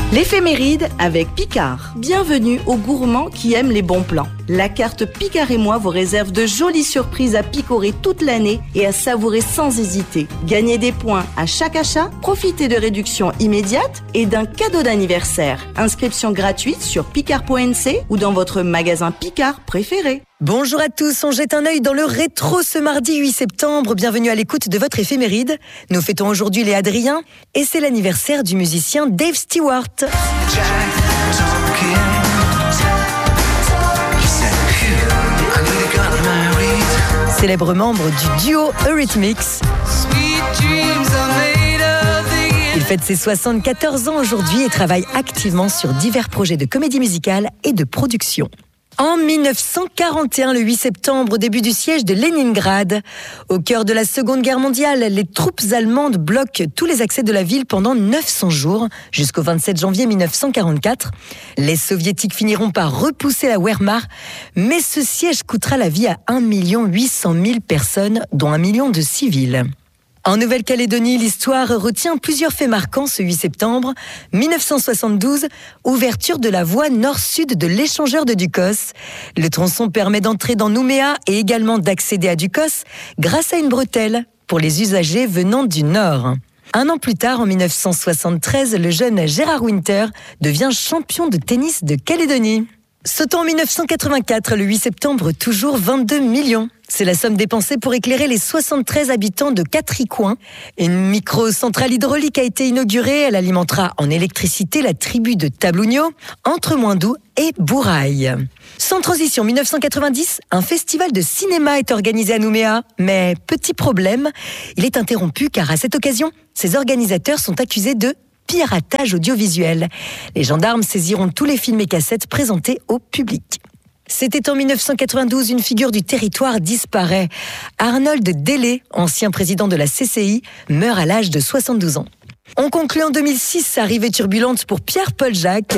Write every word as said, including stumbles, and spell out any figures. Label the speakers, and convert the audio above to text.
Speaker 1: L'éphéméride avec Picard. Bienvenue aux gourmands qui aiment les bons plans. La carte Picard et moi vous réserve de jolies surprises à picorer toute l'année et à savourer sans hésiter. Gagnez des points à chaque achat, profitez de réductions immédiates et d'un cadeau d'anniversaire. Inscription gratuite sur picard point n c ou dans votre magasin Picard préféré.
Speaker 2: Bonjour à tous, on jette un œil dans le rétro ce mardi huit septembre. Bienvenue à l'écoute de votre éphéméride. Nous fêtons aujourd'hui les Adriens et c'est l'anniversaire du musicien Dave Stewart. Célèbre membre du duo Eurythmics. Il fête ses soixante-quatorze ans aujourd'hui et travaille activement sur divers projets de comédie musicale et de production. En dix-neuf cent quarante et un, le huit septembre, début du siège de Leningrad. Au cœur de la Seconde Guerre mondiale, les troupes allemandes bloquent tous les accès de la ville pendant neuf cents jours, jusqu'au vingt-sept janvier mille neuf cent quarante-quatre. Les soviétiques finiront par repousser la Wehrmacht, mais ce siège coûtera la vie à un million huit cent mille personnes, dont un million de civils. En Nouvelle-Calédonie, l'histoire retient plusieurs faits marquants ce huit septembre. mille neuf cent soixante-douze, ouverture de la voie nord-sud de l'échangeur de Ducos. Le tronçon permet d'entrer dans Nouméa et également d'accéder à Ducos grâce à une bretelle pour les usagers venant du nord. Un an plus tard, en mille neuf cent soixante-treize, le jeune Gérard Winter devient champion de tennis de Calédonie. Sautons en mille neuf cent quatre-vingt-quatre, le huit septembre, toujours vingt-deux millions. C'est la somme dépensée pour éclairer les soixante-treize habitants de Quatricoin. Une micro-centrale hydraulique a été inaugurée. Elle alimentera en électricité la tribu de Tablougno, entre Moindou et Bourail. Sans transition, mille neuf cent quatre-vingt-dix, un festival de cinéma est organisé à Nouméa. Mais petit problème, il est interrompu car à cette occasion, ses organisateurs sont accusés de piratage audiovisuel. Les gendarmes saisiront tous les films et cassettes présentés au public. C'était en mille neuf cent quatre-vingt-douze, une figure du territoire disparaît. Arnold Délé, ancien président de la C C I, meurt à l'âge de soixante-douze ans. On conclut en deux mille six, arrivée turbulente pour Pierre-Paul Jacques.